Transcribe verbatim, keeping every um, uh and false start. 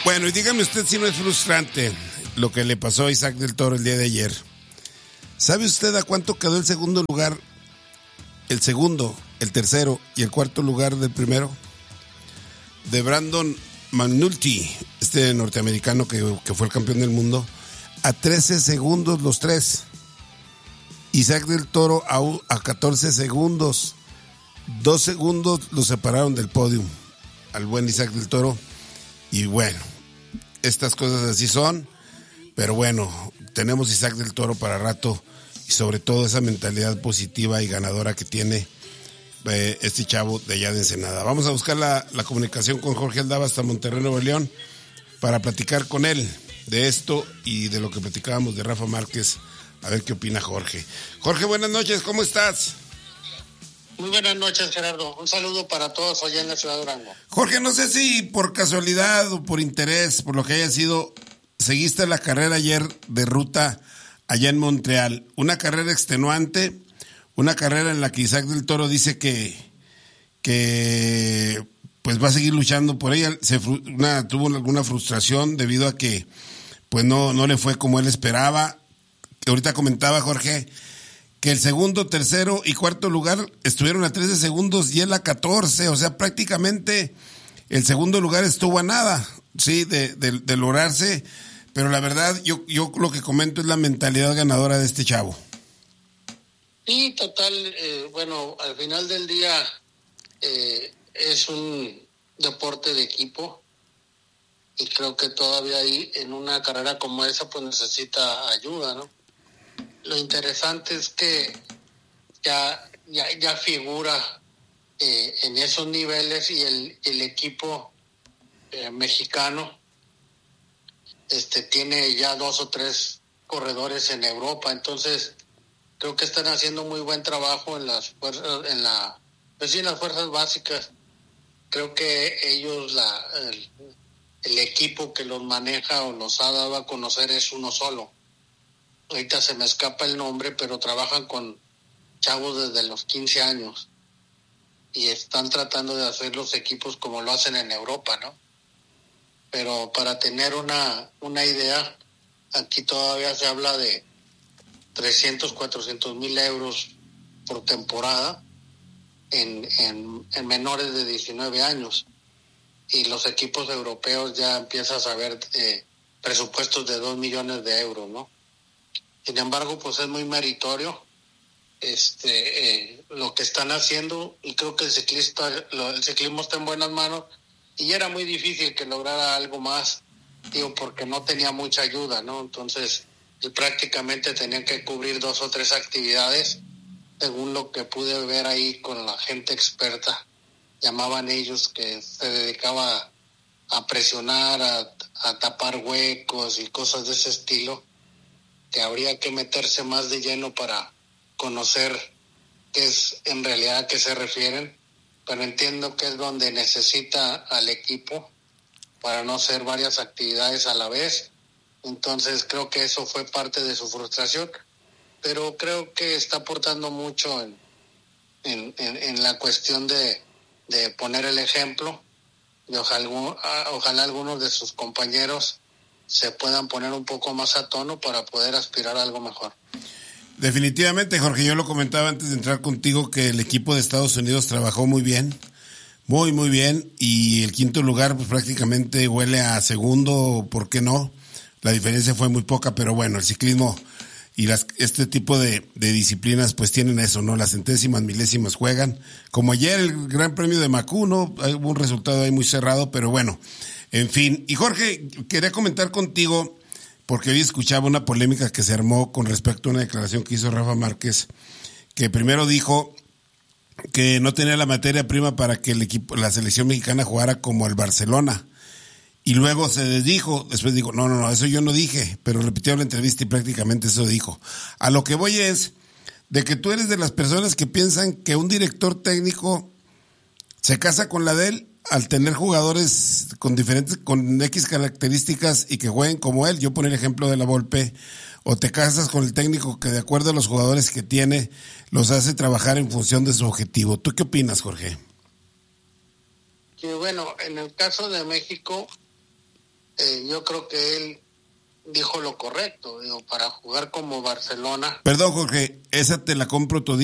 Bueno, y dígame usted si no es frustrante lo que le pasó a Isaac del Toro el día de ayer. ¿Sabe usted a cuánto quedó el segundo lugar, el segundo, el tercero y el cuarto lugar del primero? De Brandon McNulty, este norteamericano que, que fue el campeón del mundo, a trece segundos los tres. Isaac del Toro a, a catorce segundos. Dos segundos lo separaron del podio al buen Isaac del Toro. Y bueno, estas cosas así son. Pero bueno, tenemos Isaac del Toro para rato. Y sobre todo esa mentalidad positiva y ganadora que tiene eh, este chavo de allá de Ensenada. Vamos a buscar la, la comunicación con Jorge Aldaba hasta Monterrey, Nuevo León, para platicar con él de esto y de lo que platicábamos de Rafa Márquez. A ver qué opina Jorge. Jorge, buenas noches, ¿cómo estás? Muy buenas noches, Gerardo. Un saludo para todos allá en la ciudad de Durango. Jorge, no sé si por casualidad o por interés, por lo que haya sido, seguiste la carrera ayer de ruta allá en Montreal. Una carrera extenuante, una carrera en la que Isaac del Toro dice que, que pues va a seguir luchando por ella. Se, una, tuvo alguna frustración debido a que pues no, no le fue como él esperaba. Ahorita comentaba Jorge que el segundo, tercero y cuarto lugar estuvieron a trece segundos y él a catorce, o sea, prácticamente el segundo lugar estuvo a nada, sí, de, de, de lograrse, pero la verdad yo, yo lo que comento es la mentalidad ganadora de este chavo. Sí, total, eh, bueno, al final del día eh, es un deporte de equipo y creo que todavía ahí en una carrera como esa pues necesita ayuda, ¿no? Lo interesante es que ya, ya, ya figura eh, en esos niveles y el, el equipo eh, mexicano este, tiene ya dos o tres corredores en Europa, entonces creo que están haciendo muy buen trabajo en las fuerzas, en la, pues sí, en las fuerzas básicas. Creo que ellos, la, el, el equipo que los maneja o los ha dado a conocer es uno solo. Ahorita se me escapa el nombre, pero trabajan con chavos desde los quince años y están tratando de hacer los equipos como lo hacen en Europa, ¿no? Pero para tener una, una idea, aquí todavía se habla de trescientos, cuatrocientos mil euros por temporada en, en, en menores de diecinueve años. Y los equipos europeos ya empiezan a ver eh, presupuestos de dos millones de euros, ¿no? Sin embargo, pues es muy meritorio este eh, lo que están haciendo y creo que el ciclista, lo, el ciclismo está en buenas manos y era muy difícil que lograra algo más, digo, porque no tenía mucha ayuda, ¿no? Entonces, y prácticamente tenían que cubrir dos o tres actividades, según lo que pude ver ahí con la gente experta, llamaban ellos, que se dedicaba a presionar, a, a tapar huecos y cosas de ese estilo, que habría que meterse más de lleno para conocer qué es en realidad a qué se refieren, pero entiendo que es donde necesita al equipo para no hacer varias actividades a la vez. Entonces creo que eso fue parte de su frustración, pero creo que está aportando mucho en, en, en, en la cuestión de, de poner el ejemplo y ojalá, ojalá algunos de sus compañeros se puedan poner un poco más a tono para poder aspirar a algo mejor. Definitivamente, Jorge, yo lo comentaba antes de entrar contigo que el equipo de Estados Unidos trabajó muy bien, muy, muy bien, y el quinto lugar pues prácticamente huele a segundo, ¿por qué no? La diferencia fue muy poca, pero bueno, el ciclismo y las, este tipo de, de disciplinas pues tienen eso, ¿no? Las centésimas, milésimas juegan, como ayer el Gran Premio de Macú, ¿no? Hubo un resultado ahí muy cerrado, pero bueno, en fin. Y Jorge, quería comentar contigo, porque hoy escuchaba una polémica que se armó con respecto a una declaración que hizo Rafa Márquez, que primero dijo que no tenía la materia prima para que el equipo, la selección mexicana jugara como el Barcelona. Y luego se desdijo, después dijo, no, no, no, eso yo no dije, pero repitió la entrevista y prácticamente eso dijo. A lo que voy es de que tú eres de las personas que piensan que un director técnico se casa con la de él al tener jugadores con diferentes, con X características y que jueguen como él. Yo pongo el ejemplo de la Volpe, o te casas con el técnico que de acuerdo a los jugadores que tiene, los hace trabajar en función de su objetivo. ¿Tú qué opinas, Jorge? Que bueno, en el caso de México, eh, yo creo que él dijo lo correcto, digo, para jugar como Barcelona. Perdón, Jorge, esa te la compro todita.